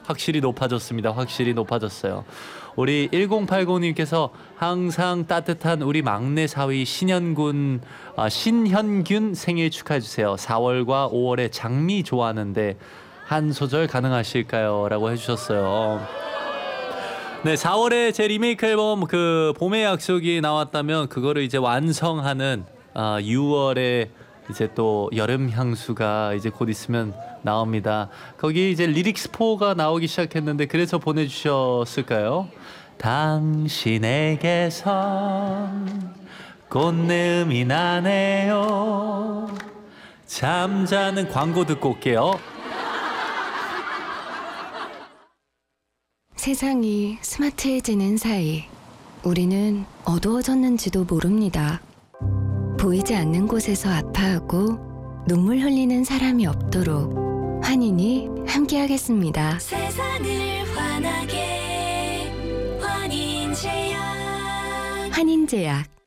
확실히 높아졌습니다. 확실히 높아졌어요. 우리 1080님께서 항상 따뜻한 우리 막내 사위 신현균 생일 축하해 주세요. 4월과 5월에 장미 좋아하는데 한 소절 가능하실까요? 라고 해주셨어요. 네, 4월에 제 리메이크 앨범 그 봄의 약속이 나왔다면 그거를 이제 완성하는 6월에 이제 또 여름 향수가 이제 곧 있으면 나옵니다. 거기 이제 리릭스4가 나오기 시작했는데 그래서 보내주셨을까요? 당신에게선 꽃내음이 나네요. 잠자는 광고 듣고 올게요. 세상이 스마트해지는 사이 우리는 어두워졌는지도 모릅니다. 보이지 않는 곳에서 아파하고 눈물 흘리는 사람이 없도록 환인이 함께하겠습니다. 세상을 환하게 환인제약. 환인제약